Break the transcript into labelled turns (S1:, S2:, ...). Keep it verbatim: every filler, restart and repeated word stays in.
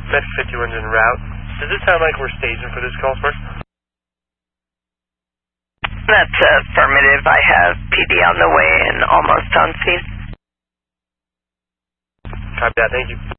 S1: Med fifty-one's en route. Does it sound like we're staging for this call, sir?
S2: That's affirmative. I have P D on the way and almost on scene.
S1: Copy that, thank you.